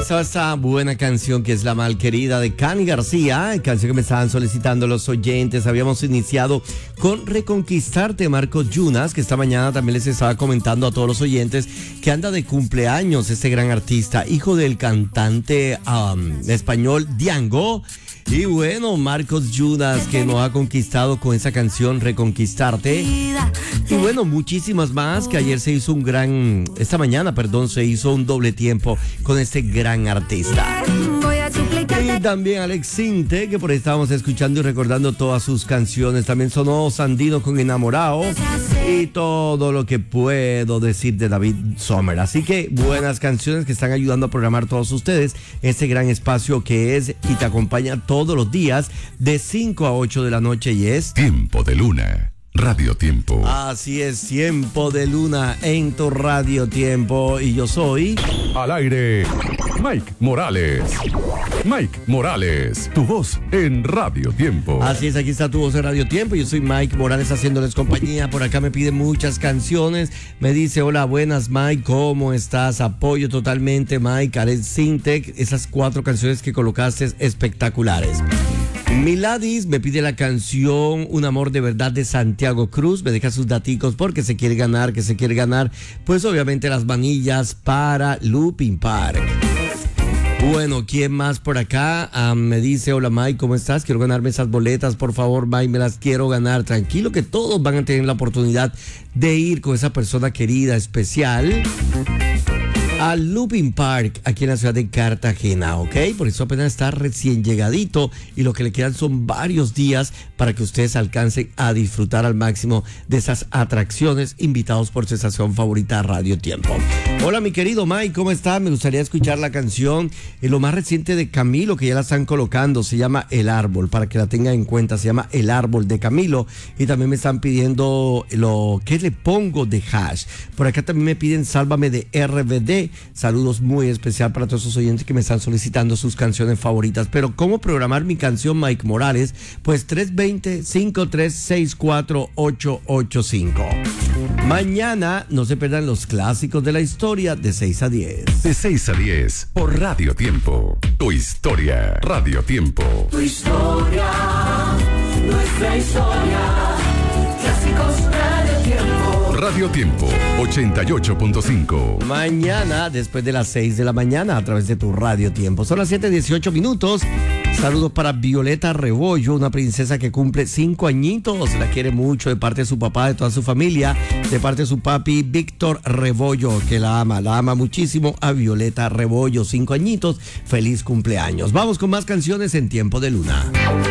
estaba esta buena canción que es La Malquerida de Cani García, canción que me estaban solicitando los oyentes. Habíamos iniciado con Reconquistarte, Marcos Yunas, que esta mañana también les estaba comentando a todos los oyentes que anda de cumpleaños este gran artista, hijo del cantante español Diango. Y bueno, Marcos Yunas, que nos ha conquistado con esa canción Reconquistarte. Y bueno, muchísimas más, que ayer se hizo esta mañana, se hizo un doble tiempo con este gran artista. Y también Alex Sinte, que por ahí estábamos escuchando y recordando todas sus canciones. También sonó Sandino con Enamorado y todo lo que puedo decir de David Sommer. Así que buenas canciones que están ayudando a programar todos ustedes este gran espacio que es y te acompaña todos los días de 5 a 8 de la noche y es Tiempo de Luna. Radio Tiempo. Así es, Tiempo de Luna en tu Radio Tiempo. Y yo soy... Al aire, Mike Morales. Mike Morales, tu voz en Radio Tiempo. Así es, aquí está tu voz en Radio Tiempo. Yo soy Mike Morales haciéndoles compañía. Por acá me piden muchas canciones. Me dice, hola, buenas Mike, ¿cómo estás? Apoyo totalmente Mike, Alex Sintec. Esas 4 canciones que colocaste espectaculares. Miladis me pide la canción Un amor de verdad de Santiago Cruz. Me deja sus daticos porque se quiere ganar, pues obviamente las manillas para Looping Park. Bueno, ¿quién más por acá? Me dice, hola Mike, ¿cómo estás? Quiero ganarme esas boletas, por favor Mike, me las quiero ganar. Tranquilo que todos van a tener la oportunidad de ir con esa persona querida, especial, al Looping Park, aquí en la ciudad de Cartagena, ¿ok? Por eso apenas está recién llegadito y lo que le quedan son varios días para que ustedes alcancen a disfrutar al máximo de esas atracciones, invitados por su estación favorita Radio Tiempo. Hola mi querido Mike, ¿cómo está? Me gustaría escuchar la canción, lo más reciente de Camilo, que ya la están colocando, se llama El Árbol, para que la tengan en cuenta, se llama El Árbol de Camilo. Y también me están pidiendo lo que le pongo de Hash. Por acá también me piden Sálvame de RBD. Saludos muy especial para todos esos oyentes que me están solicitando sus canciones favoritas. Pero ¿cómo programar mi canción, Mike Morales? Pues 320-5364-885. Mañana no se pierdan los clásicos de la historia de 6 a 10. De 6 a 10 por Radio Tiempo. Tu historia, Radio Tiempo. Tu historia, nuestra historia. Clásicos Radio Tiempo. Radio Tiempo 88.5. Mañana, después de las 6 de la mañana, a través de tu Radio Tiempo. Son las 7:18 minutos. Saludos para Violeta Rebollo, una princesa que cumple 5 añitos. La quiere mucho de parte de su papá, de toda su familia, de parte de su papi Víctor Rebollo, que la ama muchísimo a Violeta Rebollo, 5 añitos. Feliz cumpleaños. Vamos con más canciones en Tiempo de Luna.